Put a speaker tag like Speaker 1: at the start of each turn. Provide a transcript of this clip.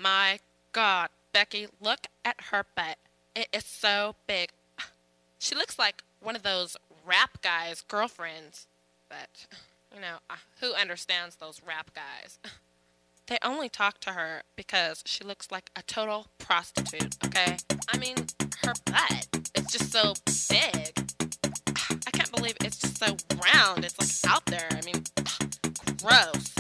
Speaker 1: my God, Becky, look at her butt. It is so big. She looks like one of those rap guys' girlfriends. But, who understands those rap guys? They only talk to her because she looks like a total prostitute, okay? I mean, her butt is just so big. I can't believe it's just so round. It's like out there. I mean, gross.